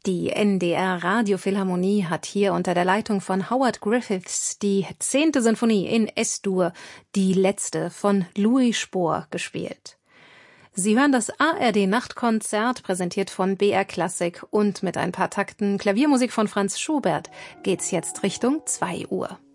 Die NDR Radiophilharmonie hat hier unter der Leitung von Howard Griffiths die 10. Sinfonie in S-Dur, die letzte von Louis Spohr, gespielt. Sie hören das ARD-Nachtkonzert, präsentiert von BR Klassik, und mit ein paar Takten Klaviermusik von Franz Schubert geht's jetzt Richtung 2 Uhr.